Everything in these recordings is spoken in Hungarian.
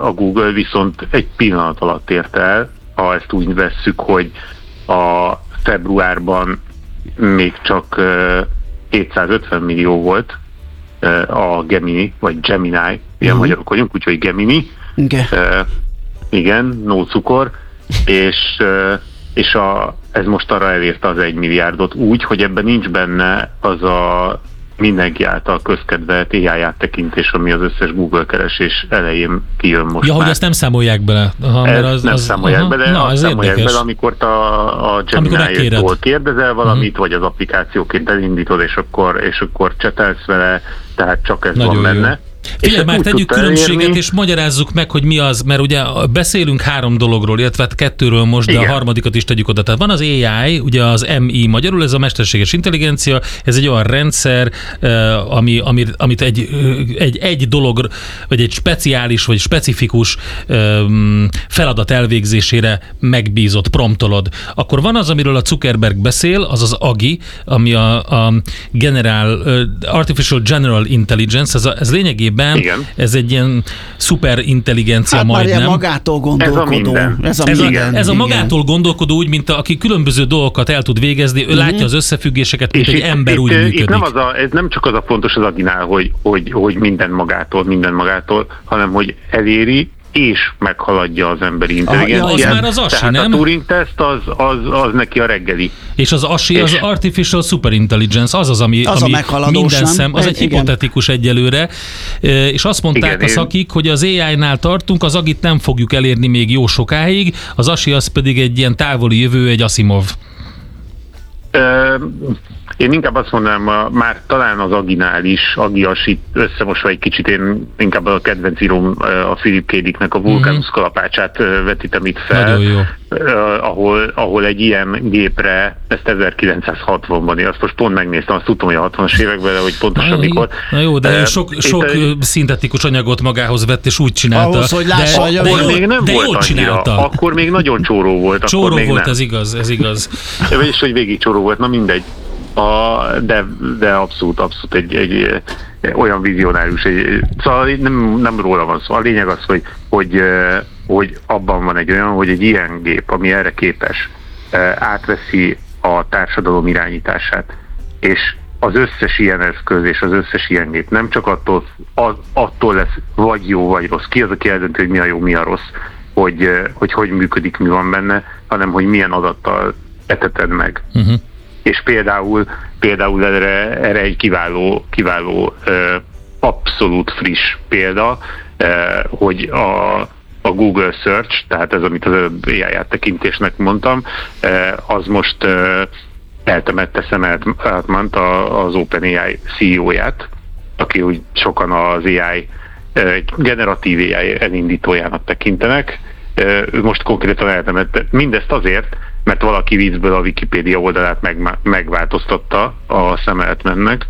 a Google viszont egy pillanat alatt ért el, ha ezt úgy vesszük, hogy a februárban még csak 750 millió volt a Gemini, vagy Gemini, ilyen magyarok vagyunk, úgyhogy Gemini. Igen, no cukor, és ez most arra elérte az 1 milliárdot úgy, hogy ebben nincs benne az a mindenki által közkedvelt AI áttekintés, ami az összes Google keresés elején kijön most már. Hogy ezt nem számolják bele. Nem számolják bele, azt számolják bele, amikor a Gemini-tól kérdezel valamit, vagy az applikációként elindítod, és akkor csetelsz vele, tehát csak ez nagyon van benne. Jó. Figyelj, már tegyük különbséget, és magyarázzuk meg, hogy mi az, mert ugye beszélünk 3 dologról, illetve 2-ről most, de igen, a harmadikat is tegyük oda. Tehát van az AI, ugye az MI magyarul, ez a mesterséges intelligencia, ez egy olyan rendszer, amit egy dolog, vagy egy speciális, vagy specifikus feladat elvégzésére megbízott, promptolod. Akkor van az, amiről a Zuckerberg beszél, az az AGI, ami a Artificial General Intelligence, ez lényegében igen, ez egy ilyen szuper intelligencia majdnem. Már magától gondolkodó. Ez a magától gondolkodó, úgy, mint aki különböző dolgokat el tud végezni, ő látja az összefüggéseket, mint egy ember úgy működik. Itt ez nem csak az a fontos az aginál, hogy minden magától, hanem hogy eléri és meghaladja az emberi intelligenciát. Az már az ASI, tehát nem? A Turing-teszt az neki a reggeli. És az ASI, az Artificial Superintelligence, az, ami minden szem, az egy hipotetikus egyelőre, és azt mondták a szakik, hogy az AI-nál tartunk, az agit nem fogjuk elérni még jó sokáig, az ASI az pedig egy ilyen távoli jövő, egy Asimov. Én inkább azt mondanám, már talán az aginál is, Agi-Asit összemosva egy kicsit, én inkább a kedvenc íróm, a Philip K. Dicknek a Vulcanus kalapácsát vetítem itt fel, ahol egy ilyen gépre, ezt 1960-ban, azt most pont megnéztem, azt tudom, hogy a 60-as években, hogy pontosan mikor. Na jó, de sok szintetikus anyagot magához vett, és úgy csinálta. Ahhoz, hogy lássa, de még nem volt annyira. Akkor még nagyon csóró volt. Csóró volt, ez igaz. És hogy végig csóró volt, na mindegy. De abszolút egy olyan vizionárius, szóval nem róla van szó. A lényeg az, hogy abban van egy olyan, hogy egy ilyen gép, ami erre képes, átveszi a társadalom irányítását, és az összes ilyen eszköz és az összes ilyen gép nem csak attól lesz vagy jó, vagy rossz. Ki az, aki eldönti, hogy mi a jó, mi a rossz, hogy működik, mi van benne, hanem hogy milyen adattal eteted meg. És például erre egy kiváló abszolút friss példa, hogy a Google Search, tehát ez, amit az AI áttekintésnek mondtam, az most eltemette Sam Altmant, az OpenAI CEO-ját, aki úgy sokan az AI generatív AI elindítójának tekintenek. Ő most konkrétan eltemette. Mindezt azért, mert valaki viccből a Wikipédia oldalát megváltoztatta a Sam Altmannek,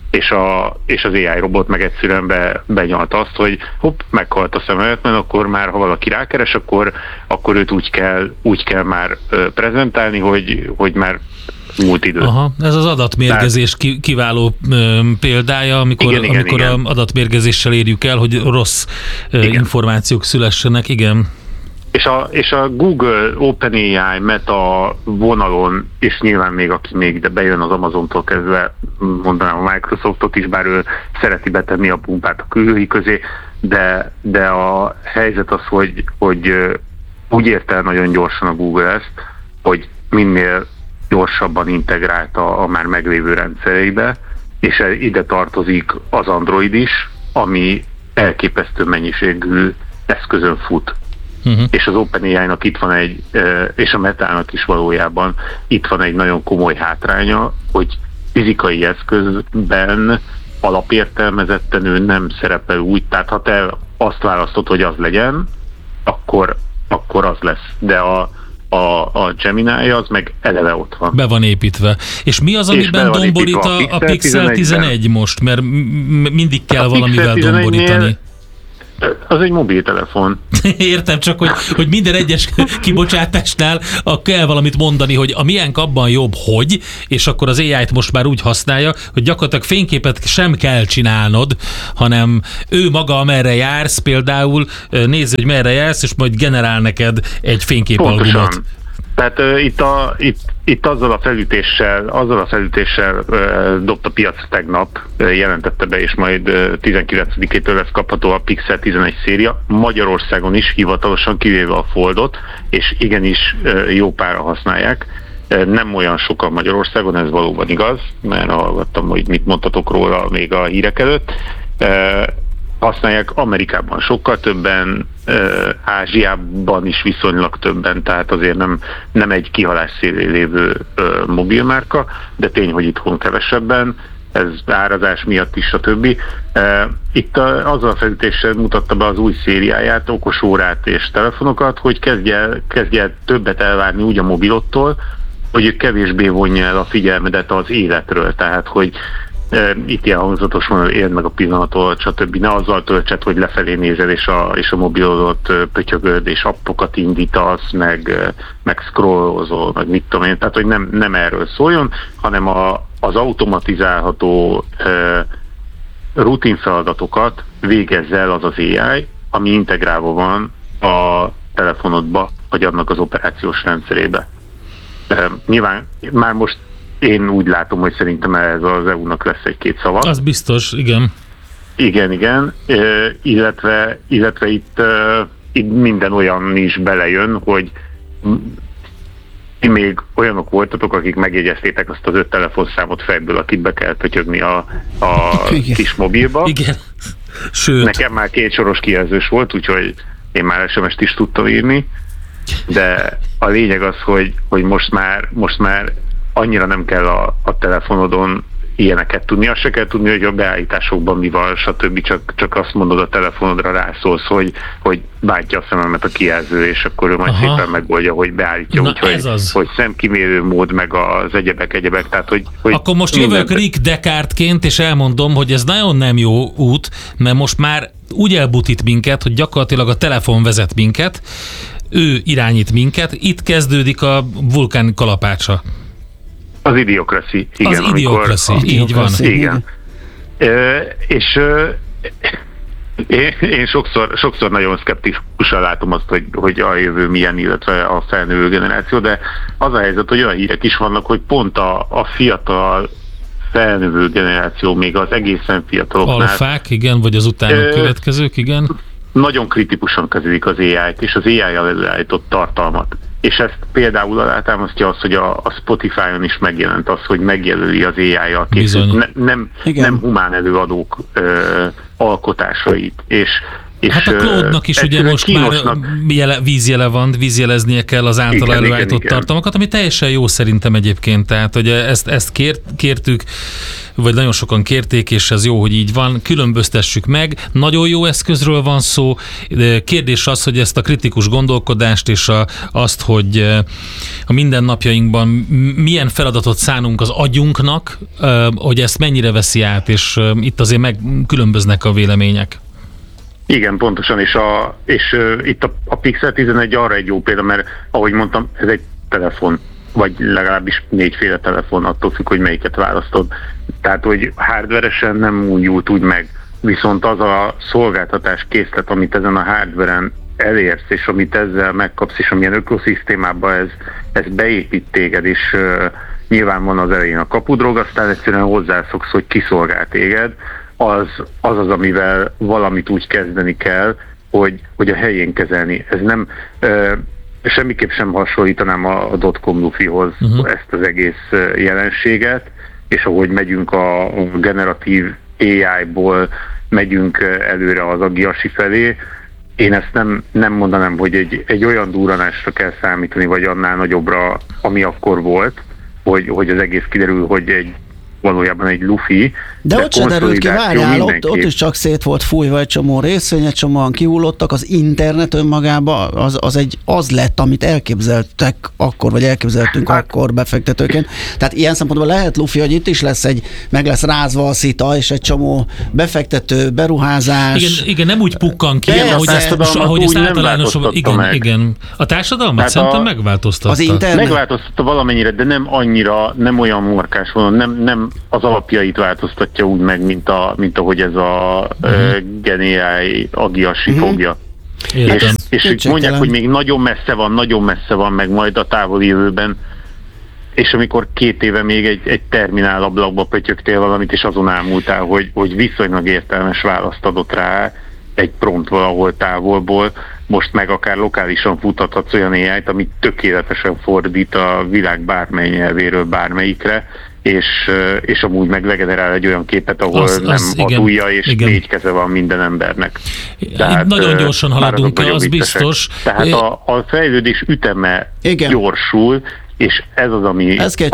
és az AI robot meg egyszerűen benyalta azt, hogy meghalt a Sam Altman, akkor már, ha valaki rákeres, akkor őt úgy kell már prezentálni, hogy már múlt idő. Aha, ez az adatmérgezés kiváló példája, amikor az adatmérgezéssel érjük el, hogy rossz információk szülessenek, igen. És a Google, OpenAI, Meta vonalon, és nyilván még aki még de bejön az Amazontól kezdve, mondanám a Microsoftot is, bár ő szereti betenni a pumpát a külői közé, de a helyzet az, hogy úgy ért el nagyon gyorsan a Google ezt, hogy minél gyorsabban integrálta a már meglévő rendszereibe, és ide tartozik az Android is, ami elképesztő mennyiségű eszközön fut. És az OpenAI-nak itt van és a Metának is valójában itt van egy nagyon komoly hátránya, hogy fizikai eszközben alapértelmezetten ő nem szerepel úgy, tehát ha te azt választod, hogy az legyen, akkor az lesz. De a Gemini az meg eleve ott van. Be van építve. És mi az, amiben domborít a Pixel 11 most? Mert mindig kell valamivel domborítani. Az egy mobiltelefon. Értem, csak hogy minden egyes kibocsátásnál kell valamit mondani, hogy a miénk abban jobb, hogy, és akkor az AI-t most már úgy használja, hogy gyakorlatilag fényképet sem kell csinálnod, hanem ő maga, amerre jársz, például nézze, hogy merre jársz, és majd generál neked egy fényképalbumot. Tehát itt azzal a felütéssel dobta piacra tegnap, jelentette be, és majd 19-től lesz kapható a Pixel 11 széria, Magyarországon is hivatalosan, kivéve a Foldot, és igenis jó pára használják. Nem olyan sokan Magyarországon, ez valóban igaz, mert hallgattam, hogy mit mondtatok róla még a hírek előtt. Használják Amerikában sokkal többen, Ázsiában is viszonylag többen, tehát azért nem egy kihalás szélén lévő mobilmárka, de tény, hogy itthon kevesebben, ez árazás miatt is, stb. Itt azzal a felütéssel mutatta be az új szériáját, okosórát és telefonokat, hogy kezdj el többet elvárni úgy a mobilottól, hogy ők kevésbé vonja el a figyelmedet az életről, tehát hogy itt ilyen hangzatos van, hogy éld meg a pillanatot, stb. Ne azzal töltsed, hogy lefelé nézel, és a mobilodot pötyögöd, és appokat indítasz, meg scrollozol, meg mit tudom én. Tehát, hogy nem erről szóljon, hanem az automatizálható rutin feladatokat végezz el az AI, ami integrálva van a telefonodba, vagy annak az operációs rendszerébe. Nyilván már most én úgy látom, hogy szerintem ez az EU-nak lesz egy-két szava. Az biztos, igen. Igen. Illetve itt minden olyan is belejön, hogy ti még olyanok voltatok, akik megjegyeztétek azt az 5 telefonszámot fejből, akit be kell pötyögni a kis mobilba. Igen. Sőt. Nekem már 2 soros kijelzős volt, úgyhogy én már SMS-t is tudtam írni, de a lényeg az, hogy most már annyira nem kell a telefonodon ilyeneket tudni. Azt se kell tudni, hogy a beállításokban mi van, stb. Csak azt mondod a telefonodra, rászólsz, hogy bántja a szememet a kijelző, és akkor ő majd szépen megoldja, hogy beállítja. Úgyhogy hogy szemkimérő mód, meg az egyebek. Tehát, hogy akkor most jövök Rick Descartes-ként, és elmondom, hogy ez nagyon nem jó út, mert most már úgy elbutít minket, hogy gyakorlatilag a telefon vezet minket, ő irányít minket, itt kezdődik a vulkán kalapácsa. Az idiocracy, igen. Az idiocracy, így van. Igen. És én sokszor nagyon szkeptikusan látom azt, hogy a jövő milyen, illetve a felnővő generáció, de az a helyzet, hogy olyan hírek is vannak, hogy pont a fiatal felnővő generáció, még az egészen fiataloknál. Alfák, igen, vagy az utánok következők, igen. Nagyon kritikusan kezelik az AI-t, és az AI-jal előállított tartalmat. És ezt például alátámasztja az, hogy a Spotify-on is megjelent az, hogy megjelöli az AI-jal készült, nem humán előadók alkotásait. És hát a Claude-nak is ugye most már vízjele van, vízjeleznie kell az által előállított tartalmakat, ami teljesen jó szerintem egyébként. Tehát, hogy ezt kértük, vagy nagyon sokan kérték, és ez jó, hogy így van. Különböztessük meg. Nagyon jó eszközről van szó. Kérdés az, hogy ezt a kritikus gondolkodást, és azt, hogy a mindennapjainkban milyen feladatot szánunk az agyunknak, hogy ezt mennyire veszi át, és itt azért megkülönböznek a vélemények. Igen, pontosan, és itt a Pixel 11 arra egy jó példa, mert ahogy mondtam, ez egy telefon, vagy legalábbis 4 féle telefon, attól függ, hogy melyiket választod. Tehát, hogy hardveresen nem újult úgy meg, viszont az a szolgáltatás készlet, amit ezen a hardveren elérsz, és amit ezzel megkapsz, és amilyen ökoszisztémában ez beépít téged, és nyilván van az elején a kapudrog, aztán egyszerűen hozzászoksz, hogy kiszolgál téged, az, amivel valamit úgy kezdeni kell, hogy a helyén kezelni. Ez nem, semmiképp sem hasonlítanám a dotcom lufihoz ezt az egész jelenséget, és ahogy megyünk a generatív AI-ból, megyünk előre az agiasi felé, én ezt nem mondanám, hogy egy olyan durranásra kell számítani, vagy annál nagyobbra, ami akkor volt, hogy az egész kiderül, hogy egy valójában egy lufi. De ott se derült ki, várjál, ott is csak szét volt fújva egy csomó részvény, egy csomóan kihullottak, az internet önmagában az lett, amit elképzeltek akkor, vagy elképzeltünk akkor befektetőként. Tehát ilyen szempontból lehet lufi, hogy itt is meg lesz rázva a szita, és egy csomó befektető, beruházás. Igen, nem úgy pukkan ki, ahogy ezt általánosan. Igen. A társadalmat szerintem megváltoztatta. Az internet megváltoztatta valamennyire, de nem annyira, nem olyan markás vonal, nem az alapjait változtatja úgy meg, mint ahogy ez a Gen AI agiassi fogja. És mondják, hogy még nagyon messze van, meg majd a távoli jövőben, és amikor 2 éve még egy terminál ablakba pötyögtél valamit, és azon ámultál, hogy viszonylag értelmes választ adott rá egy prompt valahol távolból, most meg akár lokálisan futtathatsz olyan AI-t, amit tökéletesen fordít a világ bármely nyelvéről bármelyikre, és amúgy meg legenerál egy olyan képet, ahol nem 6 ujja és 4 keze van minden embernek. Tehát, nagyon gyorsan haladunk, az biztos. Tehát a fejlődés üteme gyorsul, és ez az, ami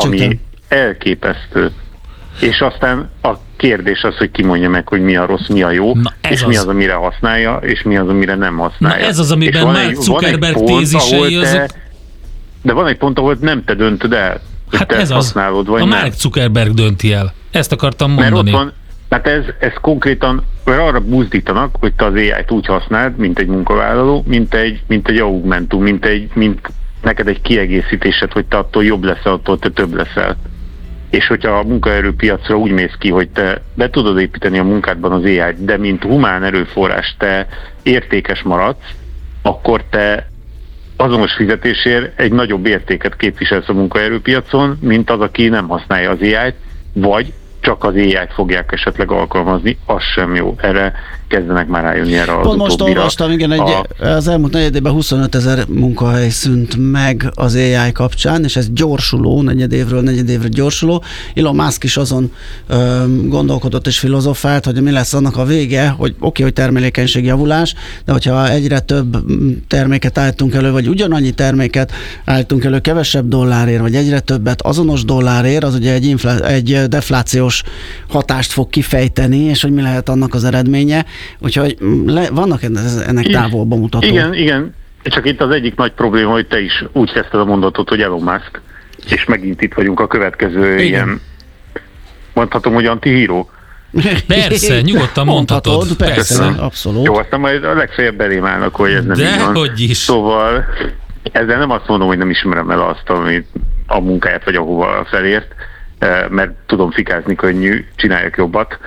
elképesztő. És aztán a kérdés az, hogy ki mondja meg, hogy mi a rossz, mi a jó, és mi az, amire használja, és mi az, amire nem használja. Na ez az, amiben Mark Zuckerberg tézisei de van egy pont, ahol nem te döntöd el, hogy hát te ez használod, vagy a nem. Mark Zuckerberg dönti el. Ezt akartam mondani. Mert ott van, hát ez konkrétan arra buzdítanak, hogy te az AI-t úgy használd, mint egy munkavállaló, mint egy augmentum, mint neked egy kiegészítésed, hogy te attól jobb leszel, attól te több leszel. És hogyha a munkaerőpiacra úgy mész ki, hogy te be tudod építeni a munkádban az AI-t, de mint humán erőforrás te értékes maradsz, akkor te azonos fizetésért egy nagyobb értéket képviselsz a munkaerőpiacon, mint az, aki nem használja az AI-t, vagy csak az AI-t fogják esetleg alkalmazni, az sem jó. Erre kezdenek már rájönni erre az pont most olvastam, igen, az elmúlt negyedében 25 000 munkahely szűnt meg az AI kapcsán, és ez gyorsuló, negyedévről gyorsuló. Elon Musk is azon gondolkodott és filozofált, hogy mi lesz annak a vége, hogy hogy termelékenység javulás, de hogyha egyre több terméket állítunk elő, vagy ugyanannyi terméket állítunk elő kevesebb dollárért, vagy egyre többet azonos dollárért, az ugye egy deflációs hatást fog kifejteni, és hogy mi lehet annak az eredménye. Úgyhogy vannak ennek távolba mutató. Igen. Csak itt az egyik nagy probléma, hogy te is úgy kezdted a mondatot, hogy Elon Musk, és megint itt vagyunk a következő ilyen, mondhatom, hogy antihíró. Persze, nyugodtan mondhatod. Persze, abszolút. Jó, aztán majd a legfeljebb belém állnak, hogy ez nem így van. Dehogy is. Szóval ezzel nem azt mondom, hogy nem ismerem el azt, amit a munkáját vagy ahova felért, mert tudom fikázni könnyű, csináljak jobbat,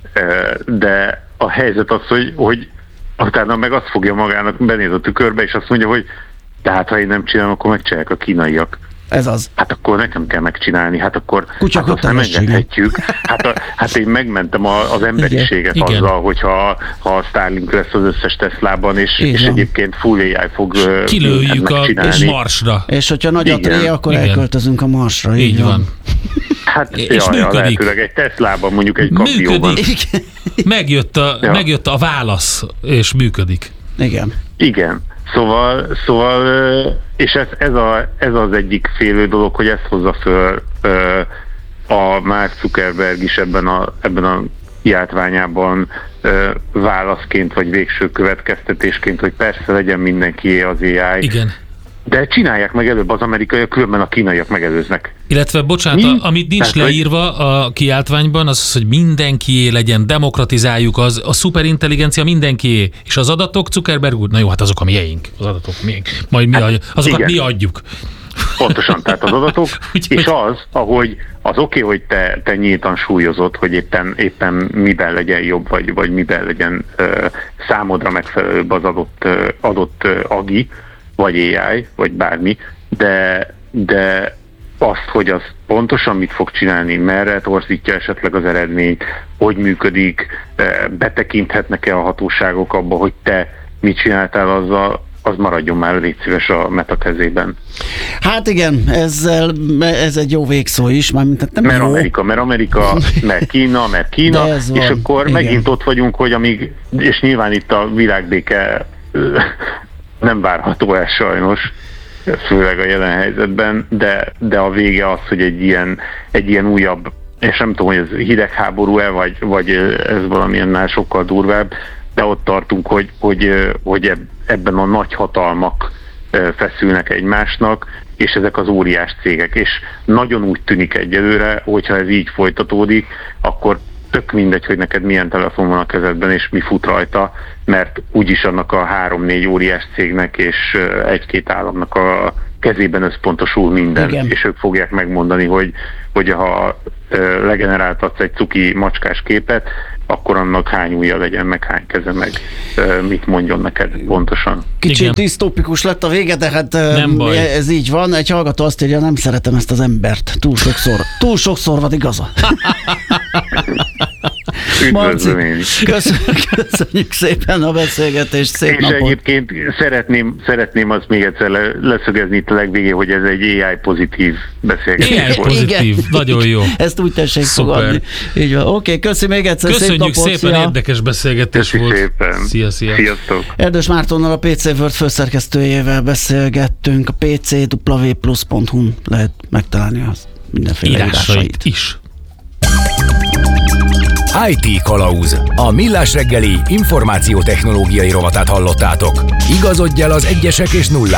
de a helyzet az, hogy utána meg azt fogja magának, benéz a tükörbe, és azt mondja, hogy tehát ha én nem csinálom, akkor megcsinálják a kínaiak. Ez az. Hát akkor nekem kell megcsinálni, hát akkor azt nem engedhetjük. Hát én megmentem az emberiséget azzal, hogyha a Starlink lesz az összes Teslában, és egyébként full AI fog kilőjük és Marsra. És hogyha nagy a tré, akkor elköltözünk a Marsra. Így van. Hát és lehetőleg egy Teslában, mondjuk egy kabrióban. Megjött a válasz, és működik. Igen. Szóval és ez az egyik félő dolog, hogy ezt hozza föl a Mark Zuckerberg is ebben a kiáltványában válaszként, vagy végső következtetésként, hogy persze legyen mindenkié az AI. Igen. De csinálják meg előbb az amerikaiak, különben a kínaiak megelőznek. Illetve, bocsánat, amit nincs leírva a kiáltványban, az, hogy mindenkié legyen, demokratizáljuk, a szuperintelligencia mindenkié, és az adatok, Zuckerberg úr, na jó, hát azok a miénk, az adatok miénk, majd azokat mi adjuk. Pontosan, tehát az adatok, és az, ahogy az oké, hogy te nyíltan súlyozod, hogy éppen miben legyen jobb, vagy miben legyen számodra megfelelőbb az adott agi, vagy AI, vagy bármi, de azt, hogy az pontosan mit fog csinálni, merre torzítja esetleg az eredményt, hogy működik, betekinthetnek-e a hatóságok abba, hogy te mit csináltál azzal, az maradjon már, légy szíves, a Meta kezében. Hát igen, ez egy jó végszó is. Mert Amerika, mert Kína, és akkor igen. Megint ott vagyunk, hogy és nyilván itt a világbéke nem várható el sajnos, főleg a jelen helyzetben, de a vége az, hogy egy ilyen újabb és nem tudom, hogy ez hidegháború-e, vagy ez valamilyennel sokkal durvább, de ott tartunk, hogy ebben a nagy hatalmak feszülnek egymásnak, és ezek az óriás cégek. És nagyon úgy tűnik egyelőre, hogyha ez így folytatódik, akkor tök mindegy, hogy neked milyen telefon van a kezedben, és mi fut rajta, mert úgyis annak a 3-4 óriás cégnek és 1-2 államnak a kezében összpontosul minden. Igen. És ők fogják megmondani, hogy ha legeneráltatsz egy cuki macskás képet, akkor annak hány ujja legyen, meg hány keze, meg mit mondjon neked pontosan. Kicsit disztópikus lett a vége, de hát ez így van. Egy hallgató azt írja, nem szeretem ezt az embert. Túl sokszor van igaza. Marci, köszönjük szépen a beszélgetést, szép és napot. És egyébként szeretném azt még egyszer leszögezni itt a legvégén, hogy ez egy AI pozitív beszélgetés. AI pozitív, nagyon jó. Ezt úgy tessék fogadni. Így van. Oké, köszi még egyszer, köszönjük szép napot. Szépen, érdekes beszélgetés volt. Szépen. Szia. Sziasztok. Erdős Mártonnal, a PC World főszerkesztőjével beszélgettünk. A pcwplus.hu-n lehet megtalálni az mindenféle írásait is. IT Kalauz. A Millás reggeli információtechnológiai rovatát hallottátok. Igazodj el az egyesek és nullák